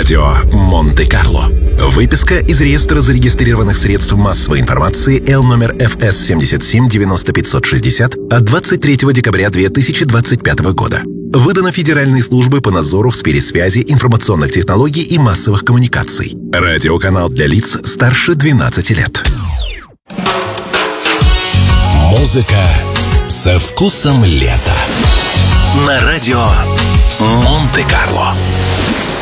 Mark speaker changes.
Speaker 1: Радио Монте-Карло. Выписка из реестра зарегистрированных средств массовой информации L номер ФС 77 90 560 от 23 декабря 2025 года. Выдано Федеральной службой по надзору в сфере связи, информационных технологий и массовых коммуникаций. Радиоканал для лиц старше 12 лет.
Speaker 2: Музыка со вкусом лета.
Speaker 1: На радио Монте-Карло.